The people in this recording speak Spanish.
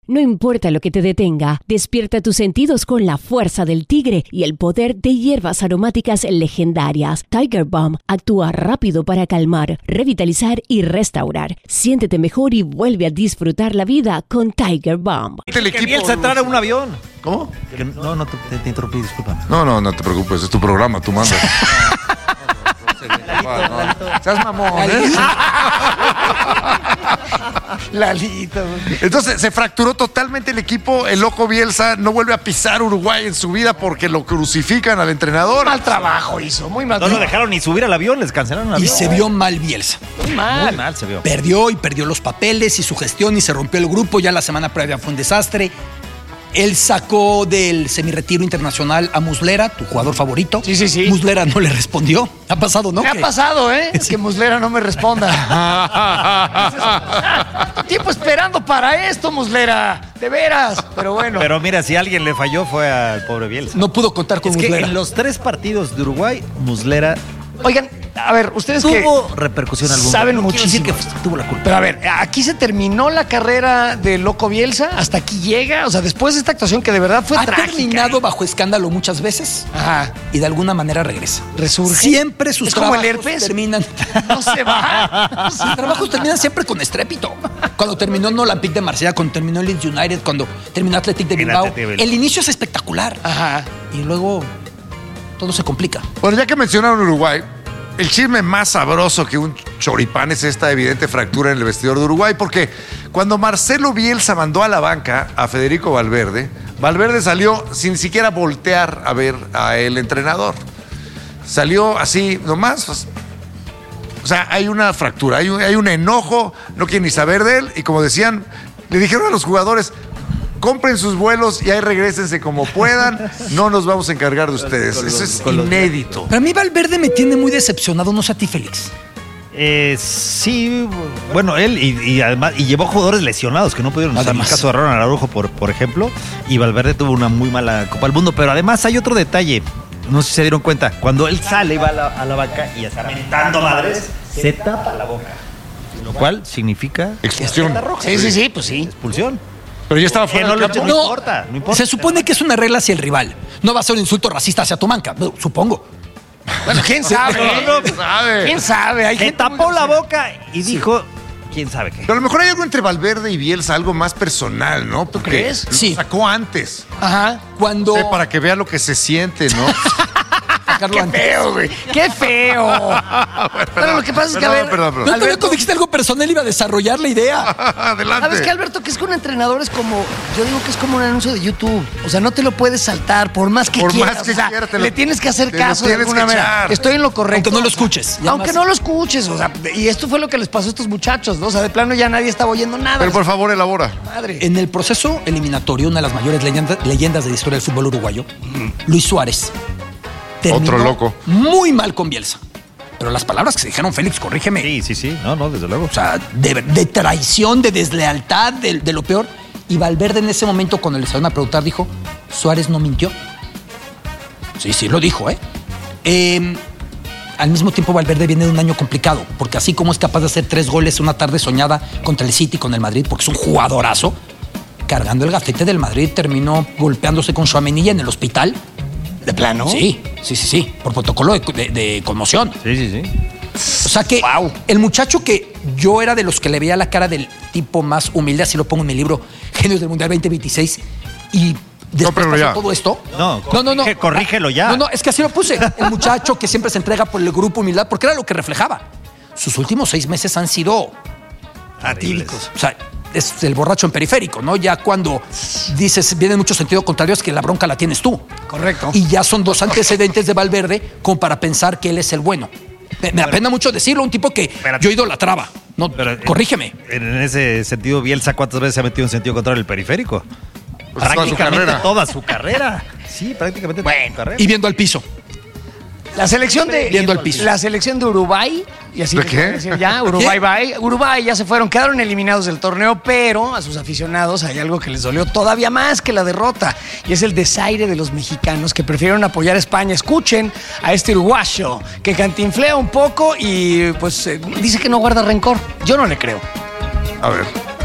No importa lo que te detenga, despierta tus sentidos con la fuerza del tigre y el poder de hierbas aromáticas legendarias. Tiger Balm actúa rápido para calmar, revitalizar y restaurar. Siéntete mejor y vuelve a disfrutar la vida con Tiger Balm. El equipo Bielsa entrar a un avión. ¿Cómo? No te interrumpí, disculpa. No te preocupes, es tu programa, tú mandas. Seas mamón, ¿eh? Lalito. Entonces se fracturó totalmente el equipo. El loco Bielsa no vuelve a pisar Uruguay en su vida porque lo crucifican al entrenador. Mal trabajo hizo, muy mal. No lo dejaron ni subir al avión, les cancelaron el avión. Y se vio mal Bielsa. Muy mal. Muy mal se vio. Perdió los papeles y su gestión y se rompió el grupo. Ya la semana previa fue un desastre. Él sacó del semirretiro internacional a Muslera, tu jugador favorito. Sí. Muslera no le respondió. Ha pasado, ¿no? Me ha pasado, ¿eh? Sí. Que Muslera no me responda. Tiempo esperando para esto, Muslera. De veras. Pero bueno. Pero mira, si alguien le falló fue al pobre Bielsa. No pudo contar con Muslera. Que en los 3 partidos de Uruguay, Muslera... Oigan, a ver, ustedes tuvo repercusión alguna. Saben no muchísimo. Quiero decir que tuvo la culpa. Pero a ver, aquí se terminó la carrera de Loco Bielsa, hasta aquí llega, o sea, después de esta actuación que de verdad fue trágica. Ha terminado bajo escándalo muchas veces. Ajá. Y de alguna manera regresa. Resurge. Siempre sus trabajos como el herpes. Terminan. No se va. Sus trabajos terminan siempre con estrépito. Cuando terminó en Olympique de Marsella, cuando terminó en Leeds United, cuando terminó Athletic de Bilbao. El inicio es espectacular. Ajá. Y luego todo se complica. Bueno, ya que mencionaron Uruguay, el chisme más sabroso que un choripán es esta evidente fractura en el vestidor de Uruguay, porque cuando Marcelo Bielsa mandó a la banca a Federico Valverde, Valverde salió sin siquiera voltear a ver a el entrenador. Salió así nomás. O sea, hay una fractura, hay un enojo, no quieren ni saber de él, y como decían, le dijeron a los jugadores: compren sus vuelos y ahí regrésense como puedan, no nos vamos a encargar de ustedes. Eso es inédito. Pero a mí Valverde me tiene muy decepcionado, no sé a ti, Félix. Sí, bueno, él y además llevó jugadores lesionados que no pudieron estar. En el caso de Ronald Araujo, por ejemplo, y Valverde tuvo una muy mala Copa del Mundo. Pero además hay otro detalle, no sé si se dieron cuenta, cuando él sale y va a la banca y está mentando madres, se tapa la boca, lo cual significa expulsión. Sí, pues sí. Expulsión. Pero ya estaba fuera del campo. No importa. Se supone que es una regla hacia el rival. No va a ser un insulto racista hacia tu manca, supongo. Bueno, ¿quién sabe? ¿Quién sabe? Hay gente tapó la boca y dijo, quién sabe qué. Pero a lo mejor hay algo entre Valverde y Bielsa, algo más personal, ¿no? ¿Tú crees? Sí. Lo sacó antes. Ajá. Cuando... Sí, para que vea lo que se siente, ¿no? ¡Qué feo, güey! ¡Qué feo! Pero lo que pasa es que, a ver... Perdón. No, Alberto, dijiste algo personal, iba a desarrollar la idea. Adelante. ¿Sabes qué, Alberto? Que es que un entrenador es como... Yo digo que es como un anuncio de YouTube. O sea, no te lo puedes saltar por más que quieras. Más que quieras. Le tienes que hacer caso de alguna manera. Estoy en lo correcto. Aunque no lo escuches. Aunque no lo escuches. O sea, y esto fue lo que les pasó a estos muchachos, ¿no? O sea, de plano ya nadie estaba oyendo nada. Pero por favor, elabora. Madre. En el proceso eliminatorio, una de las mayores leyendas de la historia del fútbol uruguayo, Luis Suárez, otro loco. Muy mal con Bielsa. Pero las palabras que se dijeron, Félix, corrígeme. Sí. No, desde luego. O sea, de traición, de deslealtad, de lo peor. Y Valverde en ese momento, cuando le salieron a preguntar, dijo: Suárez no mintió. Sí, lo dijo, al mismo tiempo, Valverde viene de un año complicado, porque así como es capaz de hacer 3 goles una tarde soñada contra el City, con el Madrid, porque es un jugadorazo, cargando el gafete del Madrid, terminó golpeándose con Tchouaméni en el hospital. ¿De plano? Sí. Por protocolo de conmoción. Sí. O sea que el muchacho que yo era de los que le veía la cara del tipo más humilde, así lo pongo en mi libro, Genios del Mundial 2026, y después pasó todo esto. No. Corrígelo ya. No, es que así lo puse. El muchacho que siempre se entrega por el grupo humildad, porque era lo que reflejaba. Sus últimos 6 meses han sido atípicos. O sea, es el borracho en periférico, ¿no? Ya cuando dices, viene en mucho sentido contrario, es que la bronca la tienes tú. Correcto. Y ya son 2 antecedentes de Valverde como para pensar que él es el bueno. Me apena mucho decirlo, un tipo que yo idolatraba. No, corrígeme. En ese sentido, Bielsa, ¿cuántas veces se ha metido en sentido contrario el periférico? Pues prácticamente toda su carrera. Sí, prácticamente toda su carrera. Y viendo al piso. La selección viendo al piso. La selección de Uruguay, y así ¿de qué? Decir ya, Uruguay ya se quedaron eliminados del torneo, pero a sus aficionados hay algo que les dolió todavía más que la derrota, y es el desaire de los mexicanos que prefirieron apoyar a España. Escuchen a este uruguayo que cantinflea un poco y pues dice que no guarda rencor. Yo no le creo. A ver.